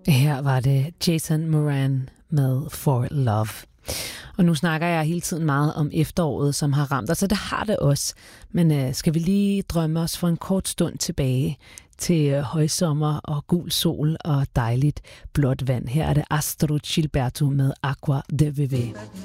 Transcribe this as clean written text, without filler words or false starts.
Her var det Jason Moran med For Love. Og nu snakker jeg hele tiden meget om efteråret, som har ramt os, så det har det også. Men skal vi lige drømme os for en kort stund tilbage til højsommer og gul sol og dejligt blåt vand. Her er det Astrud Gilberto med Aqua de Viver.